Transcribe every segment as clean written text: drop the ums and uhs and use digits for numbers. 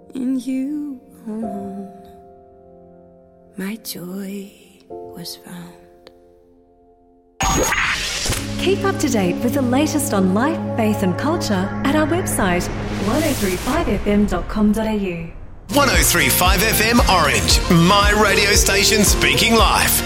In you alone, my joy was found. Keep up to date with the latest on life, faith and culture at our website 1035fm.com.au. 1035 FM Orange, my radio station speaking life.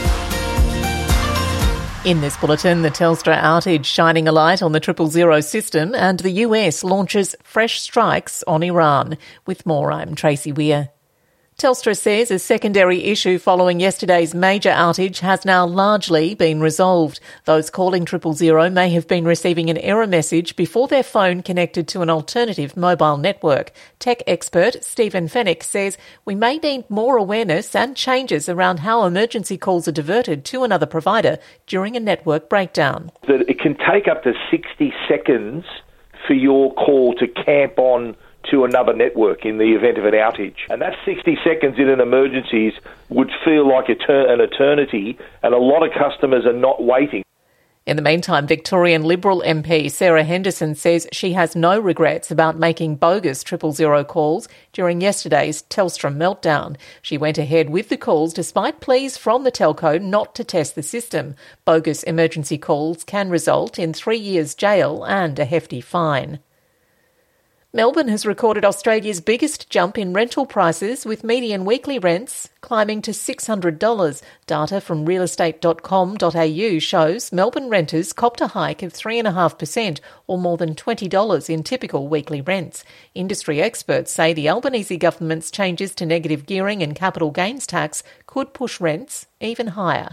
In this bulletin, the Telstra outage shining a light on the 000 system, and the US launches fresh strikes on Iran. With more, I'm Tracy Weir. Telstra says a secondary issue following yesterday's major outage has now largely been resolved. Those calling 000 may have been receiving an error message before their phone connected to an alternative mobile network. Tech expert Stephen Fennick says we may need more awareness and changes around how emergency calls are diverted to another provider during a network breakdown. That it can take up to 60 seconds for your call to camp on to another network in the event of an outage. And that 60 seconds in an emergency would feel like an eternity, and a lot of customers are not waiting. In the meantime, Victorian Liberal MP Sarah Henderson says she has no regrets about making bogus 000 calls during yesterday's Telstra meltdown. She went ahead with the calls despite pleas from the telco not to test the system. Bogus emergency calls can result in 3 years jail and a hefty fine. Melbourne has recorded Australia's biggest jump in rental prices, with median weekly rents climbing to $600. Data from realestate.com.au shows Melbourne renters copped a hike of 3.5%, or more than $20 in typical weekly rents. Industry experts say the Albanese government's changes to negative gearing and capital gains tax could push rents even higher.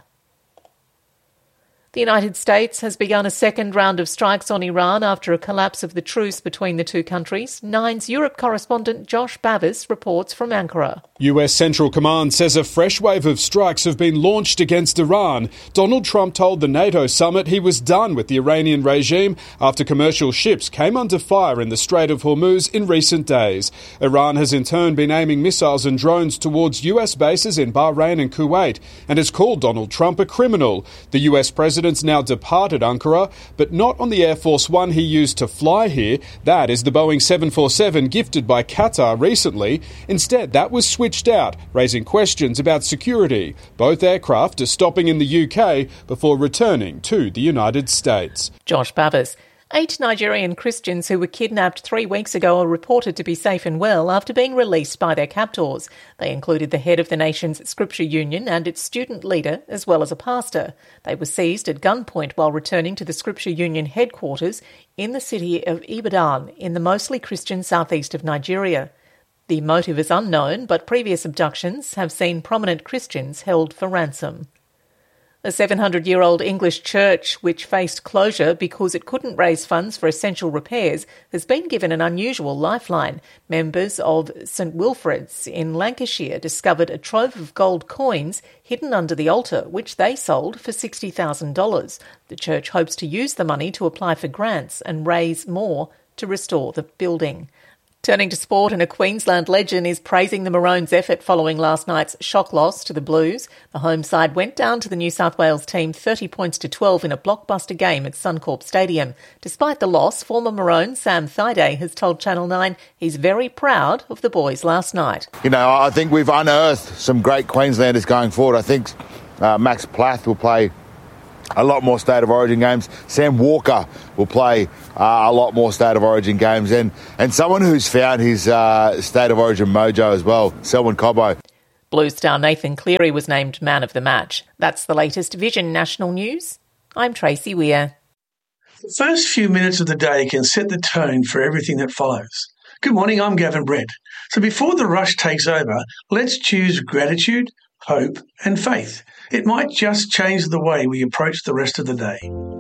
The United States has begun a second round of strikes on Iran after a collapse of the truce between the two countries. Nine's Europe correspondent Josh Bavis reports from Ankara. US Central Command says a fresh wave of strikes have been launched against Iran. Donald Trump told the NATO summit he was done with the Iranian regime after commercial ships came under fire in the Strait of Hormuz in recent days. Iran has in turn been aiming missiles and drones towards US bases in Bahrain and Kuwait and has called Donald Trump a criminal. The US president's now departed Ankara, but not on the Air Force One he used to fly here. That is the Boeing 747 gifted by Qatar recently. Instead, that was switched out, raising questions about security. Both aircraft are stopping in the UK before returning to the United States. Josh Bavis. 8 Nigerian Christians who were kidnapped 3 weeks ago are reported to be safe and well after being released by their captors. They included the head of the nation's Scripture Union and its student leader, as well as a pastor. They were seized at gunpoint while returning to the Scripture Union headquarters in the city of Ibadan, in the mostly Christian southeast of Nigeria. The motive is unknown, but previous abductions have seen prominent Christians held for ransom. A 700-year-old English church, which faced closure because it couldn't raise funds for essential repairs, has been given an unusual lifeline. Members of St Wilfrid's in Lancashire discovered a trove of gold coins hidden under the altar, which they sold for $60,000. The church hopes to use the money to apply for grants and raise more to restore the building. Turning to sport, and a Queensland legend is praising the Maroons' effort following last night's shock loss to the Blues. The home side went down to the New South Wales team 30 points to 12 in a blockbuster game at Suncorp Stadium. Despite the loss, former Maroon Sam Thaiday has told Channel 9 he's very proud of the boys last night. You know, I think we've unearthed some great Queenslanders going forward. I think Max Plath will play a lot more State of Origin games. Sam Walker will play a lot more State of Origin games. And someone who's found his State of Origin mojo as well, Selwyn Cobbo. Blues star Nathan Cleary was named man of the match. That's the latest Vision National News. I'm Tracy Weir. The first few minutes of the day can set the tone for everything that follows. Good morning, I'm Gavin Brett. So before the rush takes over, let's choose gratitude, hope and faith. It might just change the way we approach the rest of the day.